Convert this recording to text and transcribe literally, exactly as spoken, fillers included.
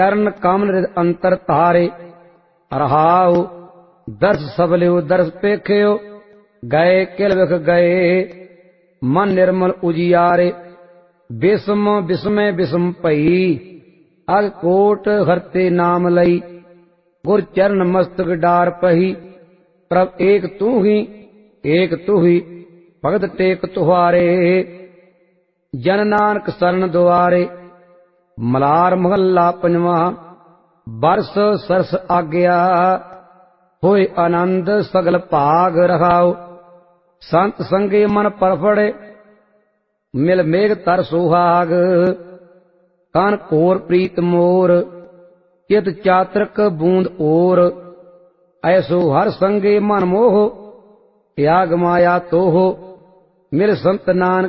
ਕਰਨ ਕਮਲ ਰਿਦ ਅੰਤਰ ਤਾਰੇ। ਰਹਾਉ ਦਰਸ ਸਬਲਿਓ ਦਰਸ ਪੇਖਿਓ, ਗਏ ਕਿਲ ਵਿਖ ਗਏ ਮਨ ਨਿਰਮਲ ਉਜਿਆਰੇ। ਬਿਸਮ ਬਿਸਮੈ ਬਿਸਮ ਭਈ, ਅਗ ਕੋਟ ਹਰਤੇ ਨਾਮ ਲਈ। ਗੁਰ ਚਰਨ ਮਸਤਕ ਡਾਰ ਪਹੀ, ਪ੍ਰਭ ਏਕ ਤੂੰ ਹੀ ਏਕ ਤੂੰ ਹੀ ਭਗਤ ਟੇਕ ਤੁਹਾਰੇ। ਜਨ ਨਾਨਕ ਸਰਨ ਦੁਆਰੇ। ਮਲਾਰ ਮਹੱਲਾ ਪੰਜਵਾਂ। ਬਰਸ ਸਰਸ ਆਗਿਆ, ਹੋਏ ਆਨੰਦ ਸਗਲ ਭਾਗ। ਰਹਾਉ ਸੰਤ ਸੰਗੇ ਮਨ ਪਰਫੜੇ, ਮਿਲ ਮੇਘ ਤਰ ਸੁਹਾਗ। ਕਨ ਕੋਰ ਪ੍ਰੀਤ ਮੋਰ, ਚਿਤ ਚਾਤਰਕ ਬੂੰਦ ਓਰ। ਐਸੋ ਹਰ ਸੰਗੇ ਮਨ ਮੋਹ, ਤਿਆਗ ਮਾਇਆ ਤੋਹ। ਮਿਲ ਸੰਤ ਨਾਨਕ